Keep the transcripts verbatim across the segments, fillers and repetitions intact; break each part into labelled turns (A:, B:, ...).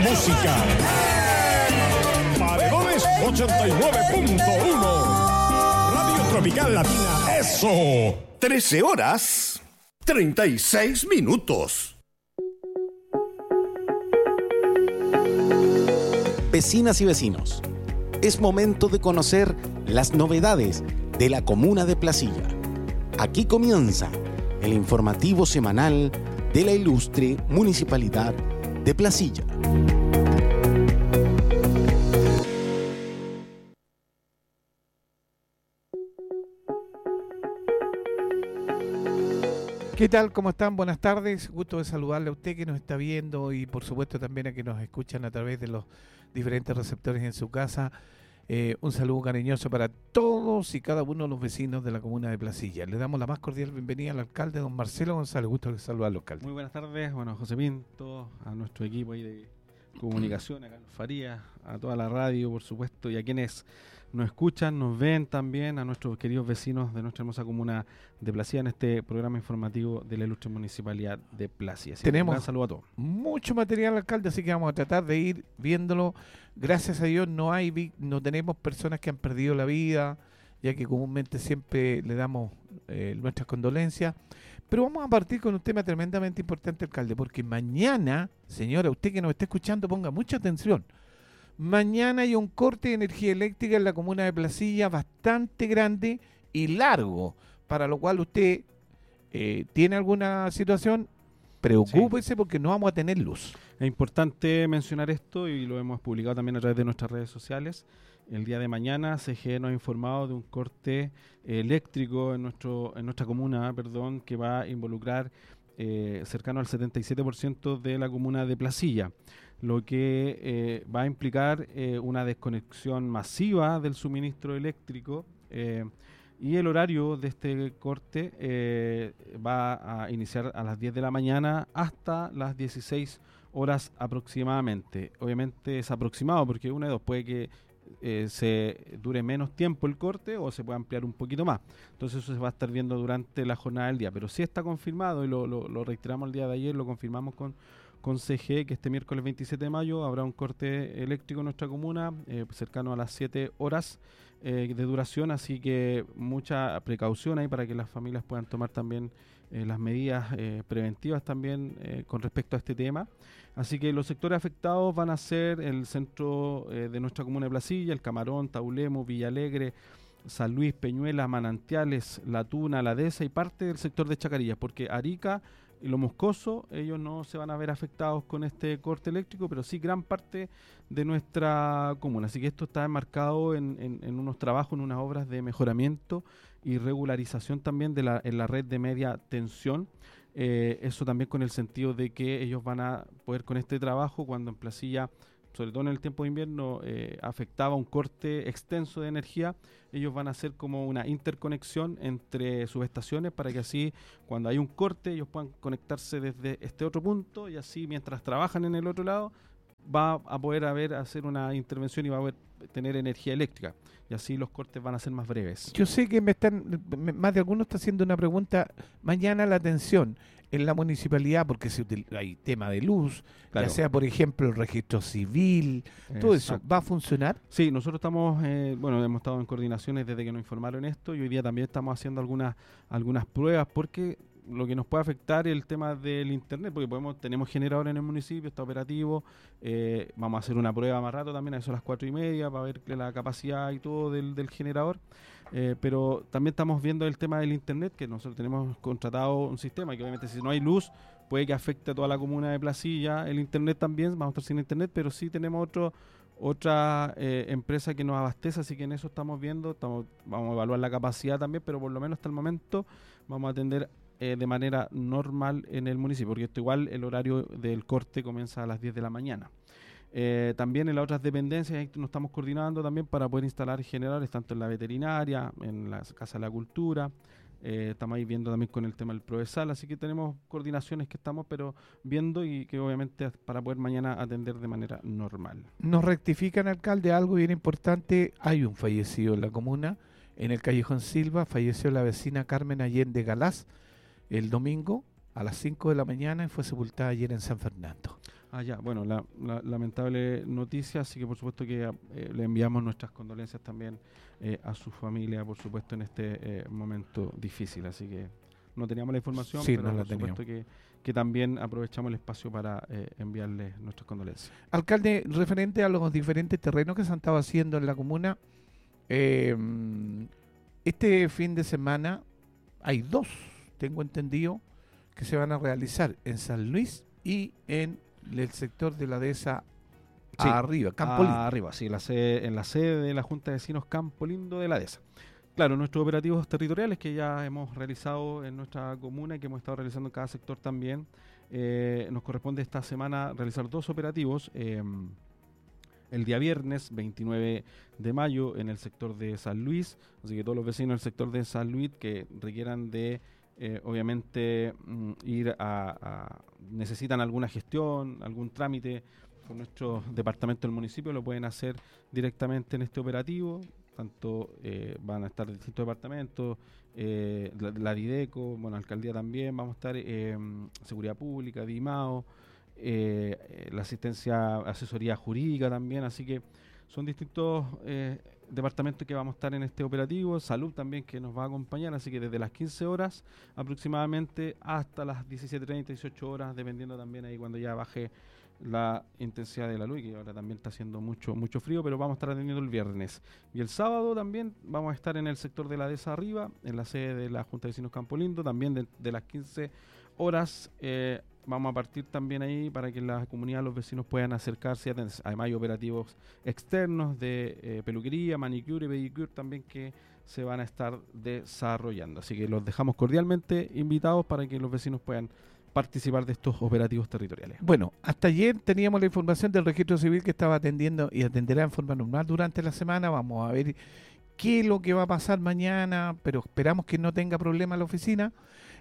A: música. Paredones ochenta y nueve punto uno. Radio Tropical Latina. Eso.
B: trece horas, treinta y seis minutos.
C: Vecinas y vecinos, es momento de conocer las novedades de la comuna de Placilla. Aquí comienza el informativo semanal de la ilustre Municipalidad de Placilla.
D: ¿Qué tal? ¿Cómo están? Buenas tardes. Gusto de saludarle a usted que nos está viendo y por supuesto también a que nos escuchan a través de los diferentes receptores en su casa. Eh, un saludo cariñoso para todos y cada uno de los vecinos de la comuna de Placilla. Le damos la más cordial bienvenida al alcalde, don Marcelo González. Gusto de saludarlo, alcalde.
E: Muy buenas tardes, bueno, José Pinto, a nuestro equipo ahí de comunicación, a Carlos Farías, a toda la radio, por supuesto, y a quienes nos escuchan, nos ven también, a nuestros queridos vecinos de nuestra hermosa comuna de Placilla en este programa informativo de la ilustre Municipalidad de Placilla. Así
D: Tenemos
E: un saludo a todos.
D: Mucho material, alcalde, así que vamos a tratar de ir viéndolo. Gracias a Dios no hay no tenemos personas que han perdido la vida, ya que comúnmente siempre le damos eh, nuestras condolencias. Pero vamos a partir con un tema tremendamente importante, alcalde, porque mañana, señora, usted que nos está escuchando, ponga mucha atención. Mañana hay un corte de energía eléctrica en la comuna de Placilla bastante grande y largo, para lo cual usted eh, tiene alguna situación, preocúpese sí, porque no vamos a tener luz.
E: Es importante mencionar esto y lo hemos publicado también a través de nuestras redes sociales. El día de mañana C G E nos ha informado de un corte eléctrico en nuestro en nuestra comuna, perdón, que va a involucrar eh, cercano al setenta y siete por ciento de la comuna de Placilla, lo que eh, va a implicar eh, una desconexión masiva del suministro eléctrico eh, y el horario de este corte eh, va a iniciar a las diez de la mañana hasta las dieciséis horas aproximadamente. Obviamente es aproximado porque una de dos puede que eh, se dure menos tiempo el corte o se puede ampliar un poquito más. Entonces eso se va a estar viendo durante la jornada del día, pero sí está confirmado y lo, lo, lo reiteramos el día de ayer, lo confirmamos con con C G E, que este miércoles veintisiete de mayo habrá un corte eléctrico en nuestra comuna, eh, cercano a las siete horas eh, de duración, así que mucha precaución ahí para que las familias puedan tomar también eh, las medidas eh, preventivas también eh, con respecto a este tema. Así que los sectores afectados van a ser el centro eh, de nuestra comuna de Placilla, el Camarón, Taulemo, Villalegre, San Luis, Peñuela, Manantiales, La Tuna, La Dehesa y parte del sector de Chacarillas, porque Arica y Lo Moscoso, ellos no se van a ver afectados con este corte eléctrico, pero sí gran parte de nuestra comuna. Así que esto está enmarcado en, en, en unos trabajos, en unas obras de mejoramiento y regularización también de la, en la red de media tensión. Eh, eso también con el sentido de que ellos van a poder con este trabajo, cuando en Placilla, sobre todo en el tiempo de invierno, eh, afectaba un corte extenso de energía, ellos van a hacer como una interconexión entre subestaciones para que así, cuando hay un corte, ellos puedan conectarse desde este otro punto y así, mientras trabajan en el otro lado, va a poder haber, hacer una intervención y va a poder tener energía eléctrica. Y así los cortes van a ser más breves.
D: Yo sé que me están, me, más de alguno está haciendo una pregunta. Mañana la atención en la municipalidad, porque se util- hay tema de luz,
E: Claro.
D: ya sea, por ejemplo, el registro civil, todo eso,
E: Exacto.
D: ¿va a funcionar?
E: Sí, nosotros estamos, eh, bueno, hemos estado en coordinaciones desde que nos informaron esto y hoy día también estamos haciendo algunas algunas pruebas porque lo que nos puede afectar es el tema del internet, porque podemos tenemos generador en el municipio, está operativo, eh, vamos a hacer una prueba más rato también, a eso a las cuatro y media, para ver la capacidad y todo del, del generador, eh, pero también estamos viendo el tema del internet, que nosotros tenemos contratado un sistema que obviamente si no hay luz puede que afecte a toda la comuna de Placilla, el internet también, vamos a estar sin internet, pero sí tenemos otro otra eh, empresa que nos abastece, así que en eso estamos viendo, estamos, vamos a evaluar la capacidad también, pero por lo menos hasta el momento vamos a atender eh, de manera normal en el municipio, porque esto igual el horario del corte comienza a las diez de la mañana. Eh, también en las otras dependencias ahí nos estamos coordinando también para poder instalar generadores, tanto en la veterinaria, en la Casa de la Cultura. Eh, estamos ahí viendo también con el tema del Provesal, así que tenemos coordinaciones que estamos pero viendo y que obviamente para poder mañana atender de manera normal.
D: Nos rectifican, alcalde, algo bien importante. Hay un fallecido en la comuna, en el Callejón Silva, falleció la vecina Carmen Allende Galás el domingo a las cinco de la mañana y fue sepultada ayer en San Fernando.
E: Ah, ya, bueno, la, la lamentable noticia, así que por supuesto que eh, le enviamos nuestras condolencias también eh, a su familia, por supuesto, en este eh, momento difícil. Así que no teníamos la información,
D: Sí,
E: pero
D: no la
E: por supuesto que, que también aprovechamos el espacio para eh, enviarles nuestras condolencias.
D: Alcalde, referente a los diferentes terrenos que se han estado haciendo en la comuna, eh, este fin de semana hay dos, tengo entendido, que se van a realizar en San Luis y en el sector de la dehesa
E: Sí,
D: arriba, Campo Lindo.
E: Arriba, sí, la sede, en la sede de la Junta de Vecinos Campo Lindo de la dehesa. Claro, nuestros operativos territoriales que ya hemos realizado en nuestra comuna y que hemos estado realizando en cada sector también, eh, nos corresponde esta semana realizar dos operativos. Eh, el día viernes veintinueve de mayo en el sector de San Luis, así que todos los vecinos del sector de San Luis que requieran de Eh, obviamente mm, ir a, a necesitan alguna gestión, algún trámite con nuestro departamento del municipio, lo pueden hacer directamente en este operativo. Tanto eh, van a estar distintos departamentos, eh, la, la Dideco, bueno, alcaldía también, vamos a estar eh, seguridad pública, DIMAO, eh, eh, la asistencia, asesoría jurídica también, así que son distintos eh, departamentos que vamos a estar en este operativo, salud también que nos va a acompañar, así que desde las quince horas aproximadamente hasta las diecisiete treinta, dieciocho horas, dependiendo también ahí cuando ya baje la intensidad de la luz, que ahora también está haciendo mucho mucho frío, pero vamos a estar atendiendo el viernes. Y el sábado también vamos a estar en el sector de la dehesa arriba, en la sede de la Junta de Vecinos Campo Lindo, también de, de las quince horas, eh, vamos a partir también ahí para que la comunidad, los vecinos puedan acercarse. Además hay operativos externos de eh, peluquería, manicure y pedicure también que se van a estar desarrollando. Así que los dejamos cordialmente invitados para que los vecinos puedan participar de estos operativos territoriales.
D: Bueno, hasta ayer teníamos la información del registro civil que estaba atendiendo y atenderá en forma normal durante la semana. Vamos a ver qué es lo que va a pasar mañana, pero esperamos que no tenga problema la oficina.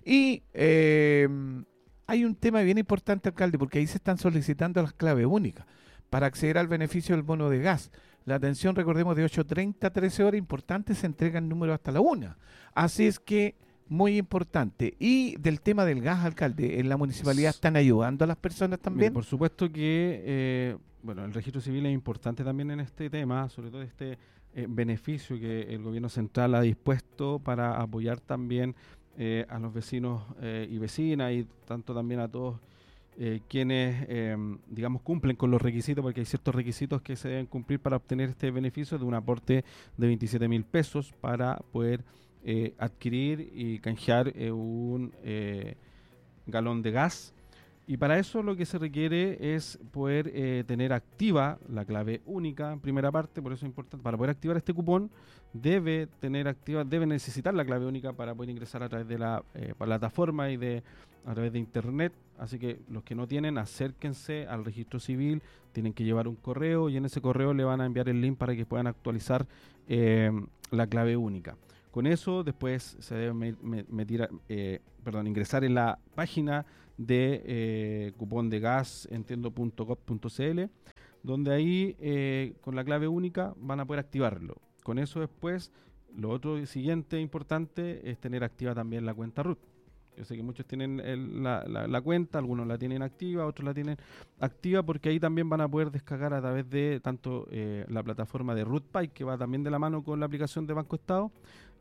D: Y eh, hay un tema bien importante, alcalde, porque ahí se están solicitando las claves únicas para acceder al beneficio del bono de gas. La atención, recordemos, de ocho treinta a trece horas, importante, se entrega el número hasta la una. Así es que, muy importante. Y del tema del gas, alcalde, ¿en la municipalidad están ayudando a las personas también?
E: Mire, por supuesto que, eh, bueno, el registro civil es importante también en este tema, sobre todo este eh, beneficio que el gobierno central ha dispuesto para apoyar también Eh, a los vecinos eh, y vecinas y tanto también a todos eh, quienes, eh, digamos, cumplen con los requisitos, porque hay ciertos requisitos que se deben cumplir para obtener este beneficio de un aporte de veintisiete mil pesos para poder eh, adquirir y canjear eh, un eh, galón de gas. Y para eso lo que se requiere es poder eh, tener activa la clave única en primera parte, por eso es importante, para poder activar este cupón debe tener activa, debe necesitar la clave única para poder ingresar a través de la eh, plataforma y de a través de internet, así que los que no tienen, acérquense al registro civil, tienen que llevar un correo y en ese correo le van a enviar el link para que puedan actualizar eh, la clave única. Con eso después se debe me, me, metir, eh, perdón, ingresar en la página de eh, cupón de gas entiendo punto gov punto cl, donde ahí eh, con la clave única van a poder activarlo. Con eso después, lo otro siguiente importante es tener activa también la cuenta R U T. Yo sé que muchos tienen el, la, la, la cuenta, algunos la tienen activa, otros la tienen activa, porque ahí también van a poder descargar a través de tanto eh, la plataforma de R U T Pay, que va también de la mano con la aplicación de Banco Estado,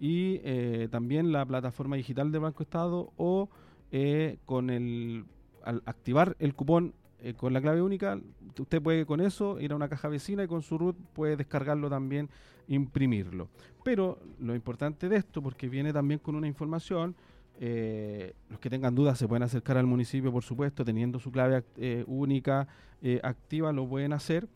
E: y eh, también la plataforma digital de Banco Estado, o eh, con el al activar el cupón eh, con la clave única, usted puede con eso ir a una caja vecina y con su R U T puede descargarlo también, imprimirlo. Pero lo importante de esto, porque viene también con una información, eh, los que tengan dudas se pueden acercar al municipio, por supuesto, teniendo su clave eh, única eh, activa, lo pueden hacer.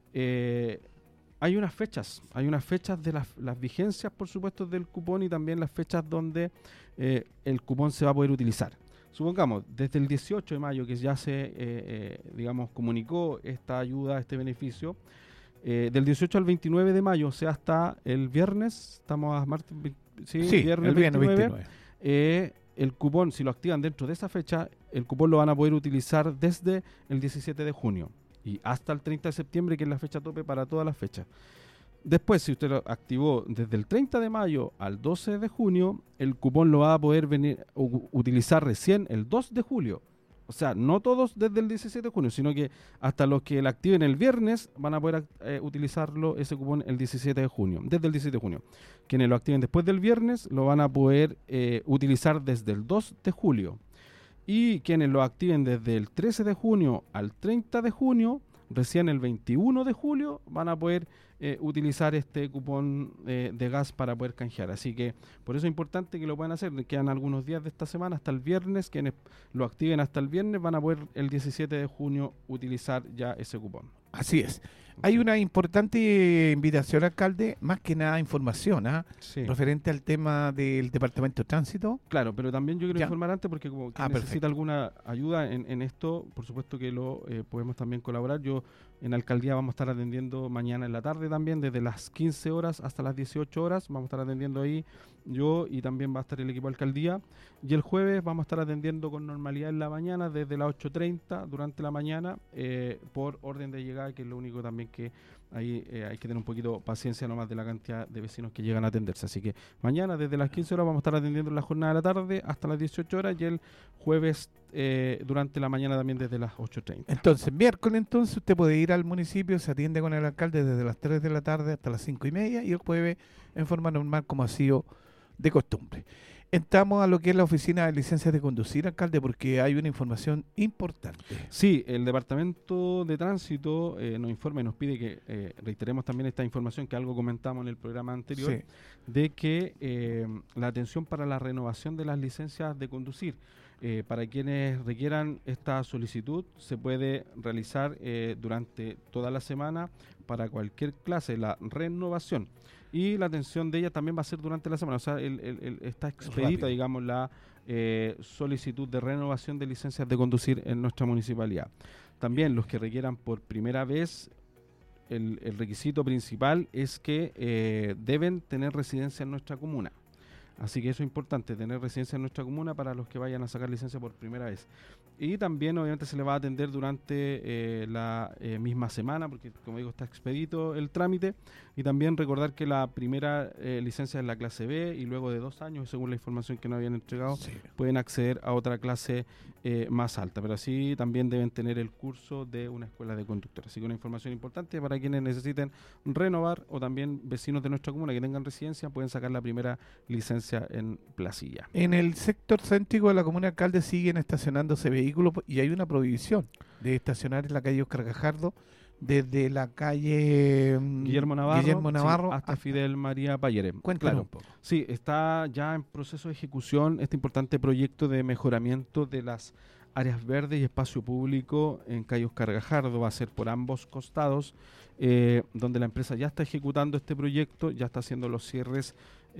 E: Eh, hay unas fechas, hay unas fechas de las, las vigencias, por supuesto, del cupón, y también las fechas donde eh, el cupón se va a poder utilizar. Supongamos, desde el dieciocho de mayo, que ya se, eh, eh, digamos, comunicó esta ayuda, este beneficio, eh, del dieciocho al veintinueve de mayo, o sea, hasta el viernes, estamos a martes, sí,
D: sí,
E: viernes,
D: el viernes
E: veintinueve,
D: veintinueve.
E: Eh, el cupón, si lo activan dentro de esa fecha, el cupón lo van a poder utilizar desde el diecisiete de junio y hasta el treinta de septiembre, que es la fecha tope para todas las fechas. Después, si usted lo activó desde el treinta de mayo al doce de junio, el cupón lo va a poder venir u- utilizar recién el dos de julio. o sea, no todos desde el diecisiete de junio, sino que hasta los que la activen el viernes van a poder eh, utilizarlo, ese cupón, el diecisiete de junio, desde el diecisiete de junio. Quienes lo activen después del viernes lo van a poder eh, utilizar desde el dos de julio. Y quienes lo activen desde el trece de junio al treinta de junio, recién el veintiuno de julio, van a poder eh, utilizar este cupón eh, de gas para poder canjear. Así que por eso es importante que lo puedan hacer. Quedan algunos días de esta semana hasta el viernes. Quienes lo activen hasta el viernes van a poder el diecisiete de junio utilizar ya ese cupón.
D: Así es. Hay una importante invitación, alcalde, más que nada información, ¿ah?
E: Sí.
D: Referente al tema del Departamento de Tránsito.
E: Claro, pero también yo quiero
D: ¿Ya?
E: informar antes porque como quien
D: Ah,
E: necesita
D: perfecto.
E: alguna ayuda en, en esto, por supuesto que lo eh, podemos también colaborar. Yo en Alcaldía vamos a estar atendiendo mañana en la tarde también, desde las quince horas hasta las dieciocho horas. Vamos a estar atendiendo ahí yo y también va a estar el equipo de Alcaldía. Y el jueves vamos a estar atendiendo con normalidad en la mañana, desde las ocho treinta durante la mañana, eh, por orden de llegada, que es lo único también que ahí eh, hay que tener un poquito paciencia nomás de la cantidad de vecinos que llegan a atenderse. Así que mañana desde las quince horas vamos a estar atendiendo en la jornada de la tarde hasta las dieciocho horas y el jueves eh, durante la mañana también desde las ocho treinta.
D: Entonces, miércoles, entonces, usted puede ir al municipio, se atiende con el alcalde desde las tres de la tarde hasta las cinco y media y el jueves en forma normal como ha sido de costumbre. Entramos a lo que es la oficina de licencias de conducir, alcalde, porque hay una información importante.
E: Sí, el Departamento de Tránsito eh, nos informa y nos pide que eh, reiteremos también esta información que algo comentamos en el programa anterior,
D: Sí.
E: de que eh, la atención para la renovación de las licencias de conducir, eh, para quienes requieran esta solicitud, se puede realizar eh, durante toda la semana para cualquier clase, la renovación. Y la atención de ella también va a ser durante la semana, o sea, el, el, el, está expedita,
D: Rápido.
E: digamos, la eh, solicitud de renovación de licencias de conducir en nuestra municipalidad. También los que requieran por primera vez, el, el requisito principal es que eh, deben tener residencia en nuestra comuna. Así que eso es importante, tener residencia en nuestra comuna para los que vayan a sacar licencia por primera vez. Y también obviamente se le va a atender durante eh, la eh, misma semana, porque como digo está expedito el trámite. Y también recordar que la primera eh, licencia es la clase B y luego de dos años, según la información que nos habían entregado,
D: Sí.
E: pueden acceder a otra clase eh, más alta. Pero así también deben tener el curso de una escuela de conductores. Así que una información importante para quienes necesiten renovar o también vecinos de nuestra comuna que tengan residencia pueden sacar la primera licencia en Placilla.
D: En el sector céntrico de la comuna, alcalde, siguen estacionándose vehículos y hay una prohibición de estacionar en la calle Óscar Gajardo desde la calle mm,
E: Guillermo Navarro,
D: Guillermo
E: sí,
D: Navarro
E: hasta Fidel María Payere.
D: Cuéntanos
E: Claro.
D: un poco.
E: Sí, está ya en proceso de ejecución este importante proyecto de mejoramiento de las áreas verdes y espacio público en calle Óscar Gajardo. Va a ser por ambos costados, eh, donde la empresa ya está ejecutando este proyecto, ya está haciendo los cierres,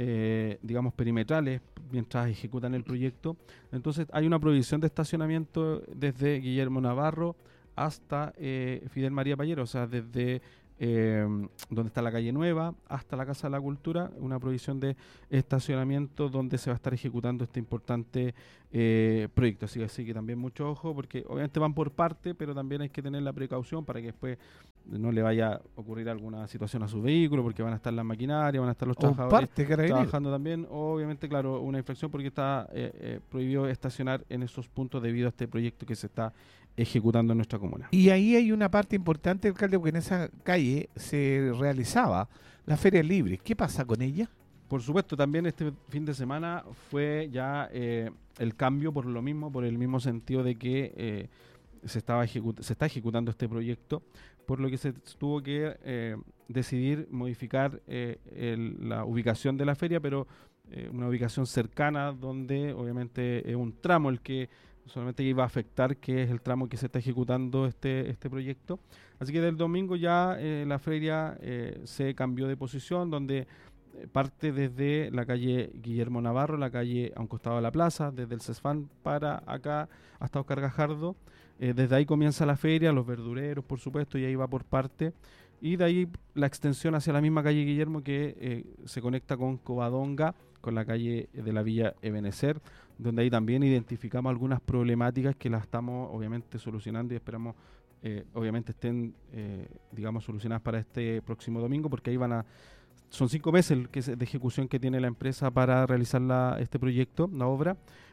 E: eh, digamos, perimetrales mientras ejecutan el proyecto. Entonces hay una prohibición de estacionamiento desde Guillermo Navarro hasta eh, Fidel María Payero, o sea, desde eh, donde está la calle Nueva hasta la Casa de la Cultura, una provisión de estacionamiento donde se va a estar ejecutando este importante eh, proyecto. Así, así que también mucho ojo, porque obviamente van por parte, pero también hay que tener la precaución para que después no le vaya a ocurrir alguna situación a su vehículo, porque van a estar las maquinarias, van a estar los
D: O
E: trabajadores
D: parte carabinero.
E: trabajando también. Obviamente, claro, una infracción porque está eh, eh, prohibido estacionar en esos puntos debido a este proyecto que se está ejecutando en nuestra comuna.
D: Y ahí hay una parte importante, alcalde, porque en esa calle se realizaba la Feria Libre. ¿Qué pasa con ella?
E: Por supuesto, también este fin de semana fue ya eh, el cambio por lo mismo, por el mismo sentido de que eh, se estaba ejecut- se está ejecutando este proyecto, por lo que se tuvo que eh, decidir modificar eh, el- la ubicación de la feria, pero eh, una ubicación cercana donde obviamente es un tramo el que solamente iba a afectar, que es el tramo que se está ejecutando este, este proyecto. Así que del domingo ya eh, la feria eh, se cambió de posición, donde eh, parte desde la calle Guillermo Navarro, la calle a un costado de la plaza, desde el CESFAN para acá hasta Óscar Gajardo. Eh, desde ahí comienza la feria, los verdureros, por supuesto, y ahí va por parte. Y de ahí la extensión hacia la misma calle Guillermo que eh, se conecta con Covadonga, con la calle de la Villa Ebenecer, donde ahí también identificamos algunas problemáticas que las estamos obviamente solucionando y esperamos eh, obviamente estén eh, digamos solucionadas para este próximo domingo, porque ahí van a son cinco meses el que se, de ejecución que tiene la empresa para realizar la, este proyecto, la obra,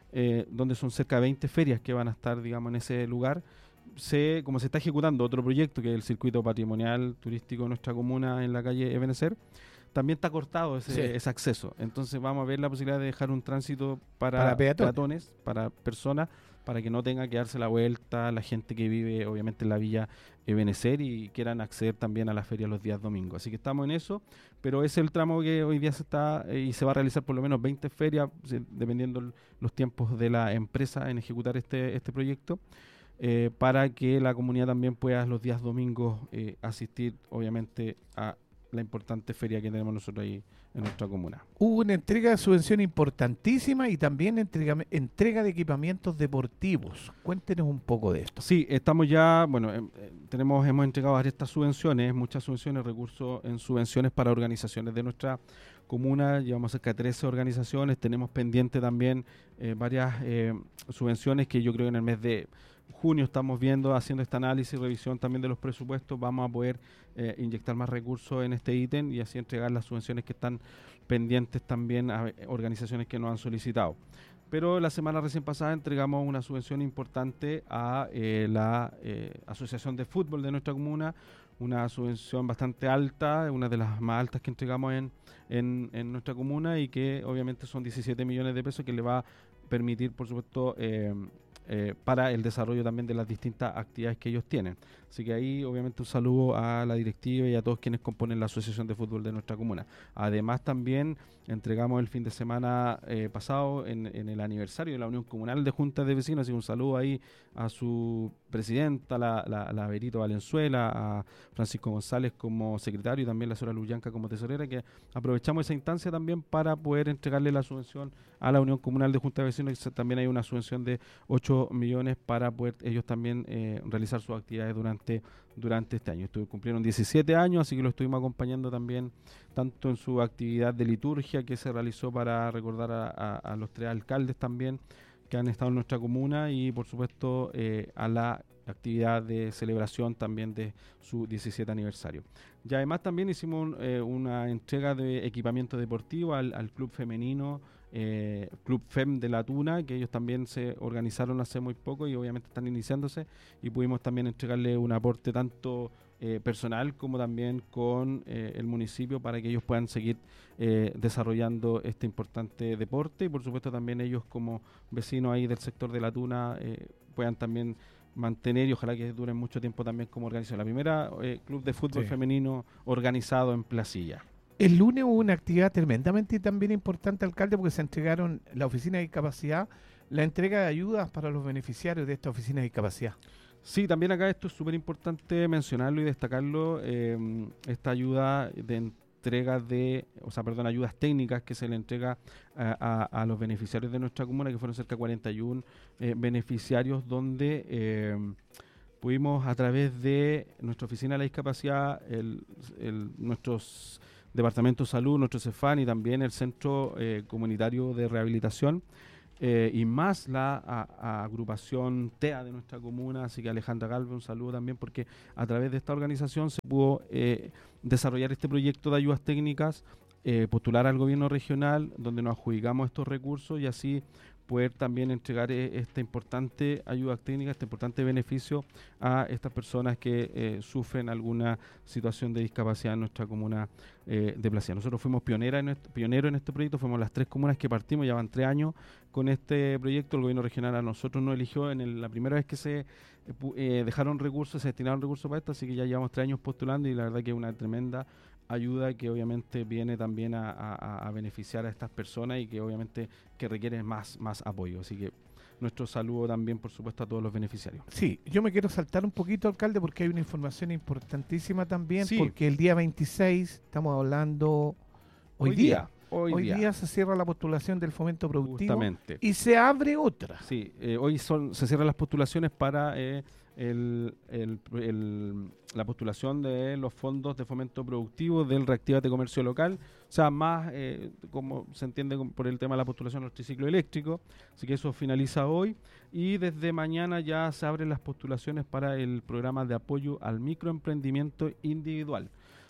E: eh, donde son cerca de veinte ferias que van a estar, digamos, en ese lugar. Se, como se está ejecutando otro proyecto, que es el circuito patrimonial turístico de nuestra comuna en la calle Ebenezer, también está cortado ese,
D: Sí.
E: ese acceso. Entonces vamos a ver la posibilidad de dejar un tránsito para,
D: Para peatones.
E: peatones, para personas, para que no tenga que darse la vuelta la gente que vive obviamente en la villa Ebenezer y quieran acceder también a la feria los días domingos. Así que estamos en eso, pero es el tramo que hoy día se está eh, y se va a realizar por lo menos veinte ferias, se- dependiendo l- los tiempos de la empresa en ejecutar este, este proyecto. Eh, para que la comunidad también pueda los días domingos eh, asistir obviamente a la importante feria que tenemos nosotros ahí en nuestra comuna.
D: Hubo una entrega de subvención importantísima y también entrega, entrega de equipamientos deportivos. Cuéntenos un poco de esto.
E: Sí, estamos ya, bueno, eh, eh, tenemos, hemos entregado varias estas subvenciones, muchas subvenciones, recursos en subvenciones para organizaciones de nuestra comuna, llevamos cerca de trece organizaciones, tenemos pendiente también eh, varias eh, subvenciones que yo creo que en el mes de junio estamos viendo, haciendo este análisis y revisión también de los presupuestos, vamos a poder eh, inyectar más recursos en este ítem y así entregar las subvenciones que están pendientes también a eh, organizaciones que nos han solicitado. Pero la semana recién pasada entregamos una subvención importante a eh, la eh, Asociación de Fútbol de nuestra comuna, una subvención bastante alta, una de las más altas que entregamos en, en, en nuestra comuna y que obviamente son diecisiete millones de pesos que le va a permitir, por supuesto, eh, eh, para el desarrollo también de las distintas actividades que ellos tienen. Así que ahí obviamente un saludo a la directiva y a todos quienes componen la Asociación de Fútbol de nuestra comuna. Además también entregamos el fin de semana eh, pasado en, en el aniversario de la Unión Comunal de Juntas de Vecinos, así que un saludo ahí a su presidenta, la, la, la Berito Valenzuela, a Francisco González como secretario y también la señora Luyanca como tesorera, que aprovechamos esa instancia también para poder entregarle la subvención a la Unión Comunal de Juntas de Vecinos, que también hay una subvención de ocho millones para poder ellos también eh, realizar sus actividades durante durante este año. Estuve, cumplieron diecisiete años, así que lo estuvimos acompañando también tanto en su actividad de liturgia que se realizó para recordar a, a, a los tres alcaldes también que han estado en nuestra comuna y por supuesto eh, a la actividad de celebración también de su diecisiete aniversario. Y además también hicimos un, eh, una entrega de equipamiento deportivo al, al club femenino, eh, Club F E M de La Tuna, que ellos también se organizaron hace muy poco y obviamente están iniciándose y pudimos también entregarle un aporte tanto eh, personal como también con eh, el municipio para que ellos puedan seguir eh, desarrollando este importante deporte y por supuesto también ellos como vecinos ahí del sector de La Tuna eh, puedan también mantener y ojalá que duren mucho tiempo también como organización. La primera eh, club de fútbol
D: Sí.
E: femenino organizado en Placilla.
D: El lunes hubo una actividad tremendamente también importante, alcalde, porque se entregaron la oficina de discapacidad, la entrega de ayudas para los beneficiarios de esta oficina de discapacidad.
E: Sí, también acá esto es súper importante mencionarlo y destacarlo, eh, esta ayuda de entrega de, o sea, perdón, ayudas técnicas que se le entrega a, a, a los beneficiarios de nuestra comuna, que fueron cerca de cuarenta y uno eh, beneficiarios, donde eh, pudimos a través de nuestra oficina de la discapacidad, el, el, nuestros departamentos de salud, nuestro CEFAN y también el Centro eh, Comunitario de Rehabilitación, Eh, y más la a, a agrupación T E A de nuestra comuna, así que Alejandra Galvez, un saludo también porque a través de esta organización se pudo eh, desarrollar este proyecto de ayudas técnicas, eh, postular al gobierno regional donde nos adjudicamos estos recursos y así poder también entregar eh, esta importante ayuda técnica, este importante beneficio a estas personas que eh, sufren alguna situación de discapacidad en nuestra comuna eh, de Placilla. Nosotros fuimos pionera en este, pioneros en este proyecto, fuimos las tres comunas que partimos, ya van tres años con este proyecto. El gobierno regional a nosotros nos eligió en el, la primera vez que se eh, eh, dejaron recursos, se destinaron recursos para esto, así que ya llevamos tres años postulando y la verdad que es una tremenda ayuda que obviamente viene también a, a, a beneficiar a estas personas y que obviamente que requieren más, más apoyo. Así que nuestro saludo también, por supuesto, a todos los beneficiarios.
D: Sí, yo me quiero saltar un poquito, alcalde, porque hay una información importantísima también,
E: Sí.
D: porque el día veintiséis, estamos hablando hoy,
E: Hoy
D: día,
E: día, hoy
D: hoy
E: día.
D: día se cierra la postulación del fomento productivo
E: Justamente.
D: y se abre otra.
E: Sí, eh, hoy son, se cierran las postulaciones para eh, el, el, el, la postulación de los fondos de fomento productivo del Reactívate Comercio Local, o sea, más eh, como se entiende con- por el tema de la postulación del triciclo eléctrico, así que eso finaliza hoy y desde mañana ya se abren las postulaciones para el programa de apoyo al microemprendimiento individual.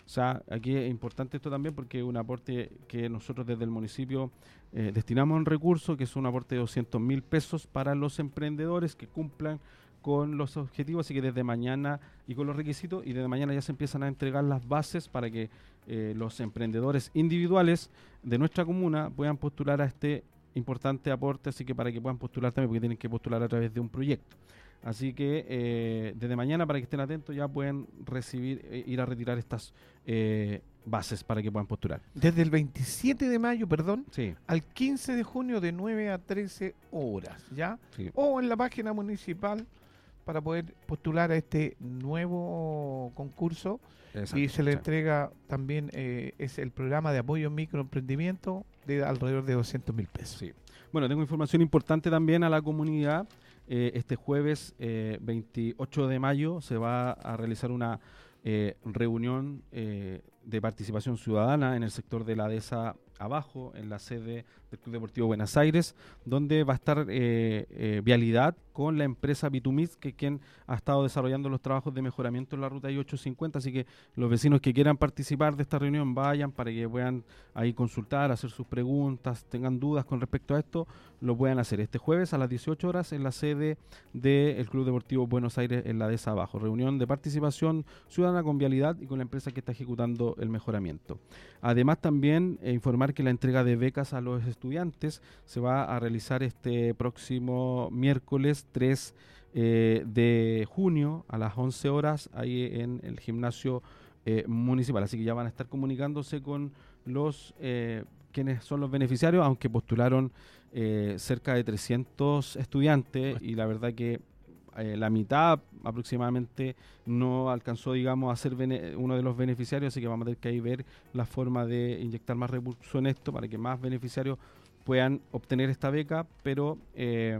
E: O sea, aquí es importante esto también porque es un aporte que nosotros desde el municipio eh, destinamos un recurso, que es un aporte de doscientos mil pesos para los emprendedores que cumplan con los objetivos, así que desde mañana y con los requisitos, y desde mañana ya se empiezan a entregar las bases para que eh, los emprendedores individuales de nuestra comuna puedan postular a este importante aporte, así que para que puedan postular también, porque tienen que postular a través de un proyecto. Así que eh, desde mañana, para que estén atentos, ya pueden recibir, eh, ir a retirar estas eh, bases para que puedan postular.
D: Desde el veintisiete de mayo, perdón,
E: Sí.
D: al quince de junio de nueve a trece horas, ¿ya?
E: Sí.
D: O en la página municipal para poder postular a este nuevo concurso.
E: Exacto,
D: Y se le
E: sí.
D: entrega también, eh, es el programa de apoyo microemprendimiento de alrededor de doscientos mil pesos.
E: Sí. Bueno, tengo información importante también a la comunidad. Eh, este jueves eh, veintiocho de mayo se va a realizar una eh, reunión eh, de participación ciudadana en el sector de la Dehesa abajo, en la sede del Club Deportivo Buenos Aires, donde va a estar eh, eh, Vialidad con la empresa Bitumis, que es quien ha estado desarrollando los trabajos de mejoramiento en la ruta I ochocientos cincuenta, así que los vecinos que quieran participar de esta reunión vayan para que puedan ahí consultar, hacer sus preguntas, tengan dudas con respecto a esto, lo puedan hacer este jueves a las dieciocho horas en la sede del Club Deportivo Buenos Aires en la Dehesa abajo. Reunión de participación ciudadana con Vialidad y con la empresa que está ejecutando el mejoramiento. Además también eh, informar que la entrega de becas a los estudiantes se va a realizar este próximo miércoles tres eh, de junio a las once horas ahí en el gimnasio eh, municipal. Así que ya van a estar comunicándose con los eh, quienes son los beneficiarios, aunque postularon eh, cerca de trescientos estudiantes y la verdad que Eh, la mitad aproximadamente no alcanzó, digamos, a ser uno de los beneficiarios, así que vamos a tener que ahí ver la forma de inyectar más recursos en esto para que más beneficiarios puedan obtener esta beca, pero eh,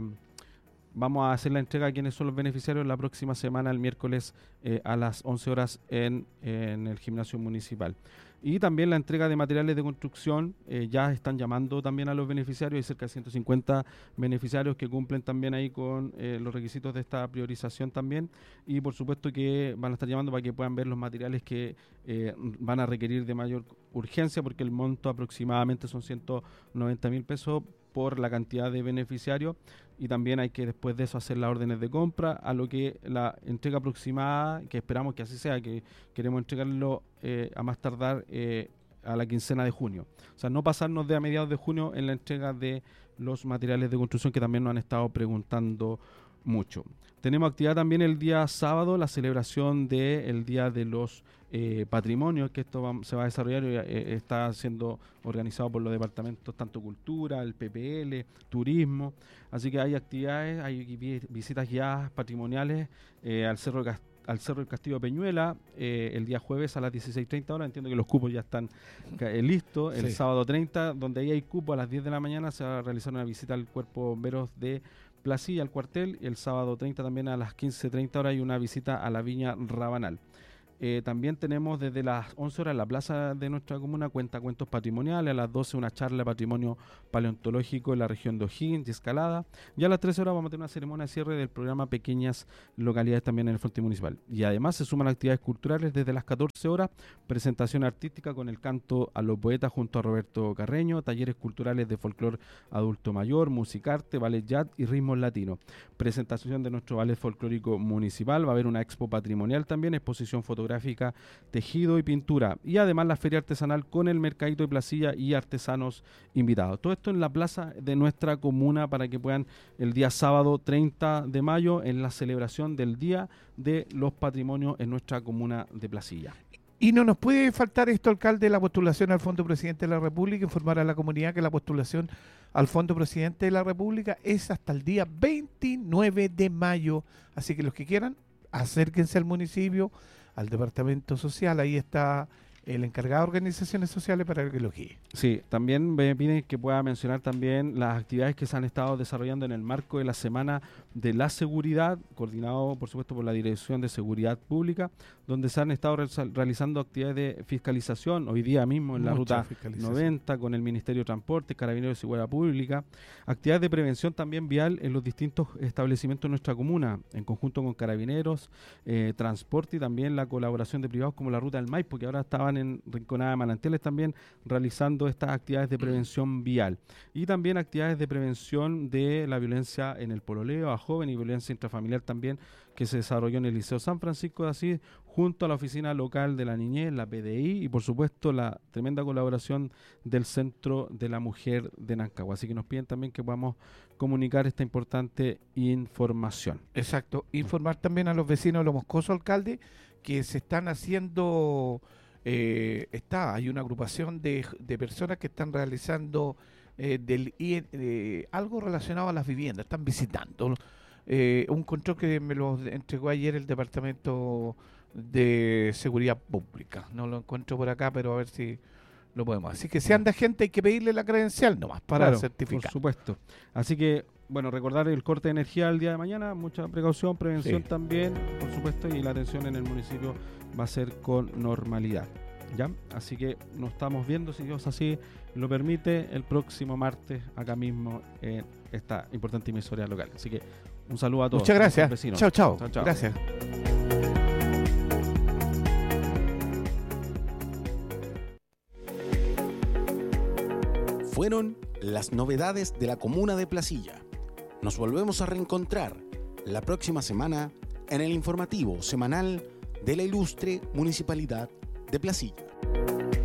E: vamos a hacer la entrega a quienes son los beneficiarios la próxima semana, el miércoles eh, a las once horas en, en el gimnasio municipal. Y también la entrega de materiales de construcción, eh, ya están llamando también a los beneficiarios, hay cerca de ciento cincuenta beneficiarios que cumplen también ahí con eh, los requisitos de esta priorización también, y por supuesto que van a estar llamando para que puedan ver los materiales que eh, van a requerir de mayor urgencia, porque el monto aproximadamente son ciento noventa mil pesos por la cantidad de beneficiarios, y también hay que después de eso hacer las órdenes de compra, a lo que la entrega aproximada, que esperamos que así sea, que queremos entregarlo eh, a más tardar eh, a la quincena de junio. O sea, no pasarnos de a mediados de junio en la entrega de los materiales de construcción, que también nos han estado preguntando mucho. Tenemos actividad también el día sábado, la celebración del Día de los eh, Patrimonios, que esto va, se va a desarrollar y eh, está siendo organizado por los departamentos, tanto Cultura, el P P L, Turismo, así que hay actividades, hay vi- visitas guiadas patrimoniales eh, al Cerro Cast- al Cerro del Castillo de Peñuela eh, el día jueves a las dieciséis treinta horas. Entiendo que los cupos ya están eh, listos. El
D: Sí.
E: sábado treinta, donde ahí hay cupo, a las diez de la mañana se va a realizar una visita al Cuerpo de Bomberos de Placilla, al cuartel, y el sábado treinta también a las quince treinta horas hay una visita a la Viña Rabanal. Eh, también tenemos desde las once horas en la plaza de nuestra comuna cuentacuentos patrimoniales, a las doce una charla de patrimonio paleontológico en la región de O'Higgins y Escalada, y a las trece horas vamos a tener una ceremonia de cierre del programa Pequeñas Localidades también en el Frente Municipal. Y además se suman actividades culturales desde las catorce horas, presentación artística con el canto a los poetas junto a Roberto Carreño, talleres culturales de folclor adulto mayor, musicarte, ballet jazz y ritmos latinos, presentación de nuestro ballet folclórico municipal, va a haber una expo patrimonial también, exposición fotográfica, tejido y pintura, y además la feria artesanal con el mercadito de Placilla y artesanos invitados. Todo esto en la plaza de nuestra comuna para que puedan el día sábado treinta de mayo en la celebración del Día de los Patrimonios en nuestra comuna de Placilla.
D: Y no nos puede faltar esto, alcalde, la postulación al Fondo Presidente de la República, informar a la comunidad que la postulación al Fondo Presidente de la República es hasta el día veintinueve de mayo, así que los que quieran, acérquense al municipio, al departamento social, ahí está el encargado de organizaciones sociales para que lo guíe.
E: Sí, también me piden que pueda mencionar también las actividades que se han estado desarrollando en el marco de la Semana de la Seguridad, coordinado por supuesto por la Dirección de Seguridad Pública, donde se han estado re- realizando actividades de fiscalización, hoy día mismo en la
D: Mucha
E: ruta
D: fiscalización.
E: noventa con el Ministerio de Transporte, Carabineros y Seguridad Pública, actividades de prevención también vial en los distintos establecimientos de nuestra comuna, en conjunto con Carabineros, eh, Transporte y también la colaboración de privados como la Ruta del Maipo, que ahora estaban están en Rinconada de Manantiales también realizando estas actividades de prevención vial. Y también actividades de prevención de la violencia en el pololeo a joven y violencia intrafamiliar también, que se desarrolló en el Liceo San Francisco de Asís, junto a la Oficina Local de la Niñez, la P D I, y por supuesto la tremenda colaboración del Centro de la Mujer de Nancagua. Así que nos piden también que podamos comunicar esta importante información.
D: Exacto. Informar también a los vecinos de Los Moscosos, alcalde, que se están haciendo, eh, está, hay una agrupación de, de personas que están realizando eh, del, eh, algo relacionado a las viviendas, están visitando. Eh, un control que me lo entregó ayer el Departamento de Seguridad Pública. No lo encuentro por acá, pero a ver si lo podemos. Así que si anda gente hay que pedirle la credencial nomás para
E: claro,
D: certificar.
E: Por supuesto. Así que, bueno, recordar el corte de energía el día de mañana, mucha precaución, prevención
D: Sí.
E: también, por supuesto, y la atención en el municipio va a ser con normalidad. ¿Ya? Así que nos estamos viendo, si Dios así lo permite, el próximo martes acá mismo en esta importante emisora local. Así que un saludo a todos.
D: Muchas gracias.
E: Vecinos.
D: Chao, chao.
E: Chao, chao.
D: Gracias.
C: Fueron las novedades de la comuna de Placilla. Nos volvemos a reencontrar la próxima semana en el informativo semanal de la ilustre Municipalidad de Placilla.